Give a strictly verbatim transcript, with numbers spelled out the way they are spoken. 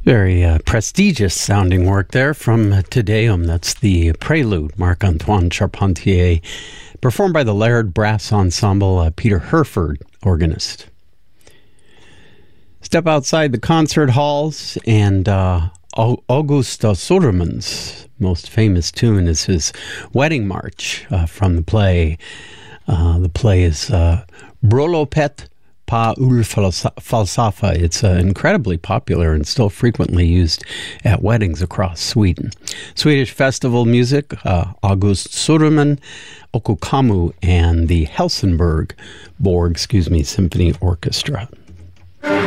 Very uh, prestigious sounding work there from Te Deum. That's the Prelude, Marc-Antoine Charpentier, performed by the Laird Brass Ensemble, uh, Peter Herford, organist. Step outside the concert halls, and uh, August Sudermann's most famous tune is his Wedding March uh, from the play. Uh, the play is uh, Bröllopet på Ulfalsafa. It's uh, incredibly popular and still frequently used at weddings across Sweden. Swedish festival music, uh, August Sudermann, Okkokammu, and the Helsingborg Borg, excuse me, Symphony Orchestra.